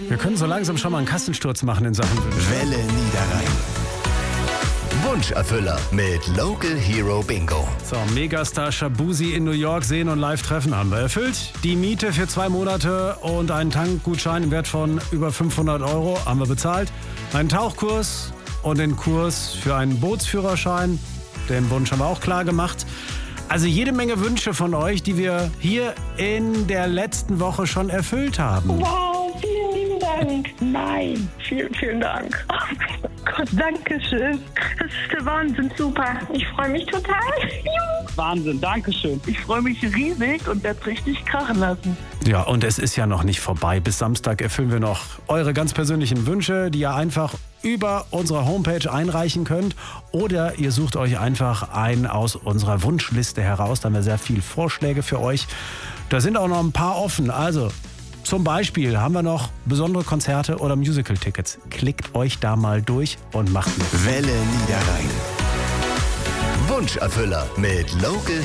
Wir können so langsam schon mal einen Kassensturz machen in Sachen Wünsche. Welle Niederrhein. Wunscherfüller mit Local Hero Bingo. So, Megastar Shabuzi in New York sehen und live treffen haben wir erfüllt. Die Miete für 2 Monate und einen Tankgutschein im Wert von über 500 € haben wir bezahlt. Einen Tauchkurs und den Kurs für einen Bootsführerschein. Den Wunsch haben wir auch klar gemacht. Also jede Menge Wünsche von euch, die wir hier in der letzten Woche schon erfüllt haben. Wow, vielen lieben Dank. Nein, vielen Dank. Oh Gott, danke schön. Das ist der Wahnsinn, super. Ich freue mich total. Wahnsinn, danke schön. Ich freue mich riesig und werde richtig krachen lassen. Ja, und es ist ja noch nicht vorbei. Bis Samstag erfüllen wir noch eure ganz persönlichen Wünsche, die ihr einfach über unsere Homepage einreichen könnt. Oder ihr sucht euch einfach einen aus unserer Wunschliste heraus. Da haben wir sehr viele Vorschläge für euch. Da sind auch noch ein paar offen. Also zum Beispiel haben wir noch besondere Konzerte oder Musical-Tickets. Klickt euch da mal durch und macht mit. Welle Niederrhein. Wunscherfüller mit Local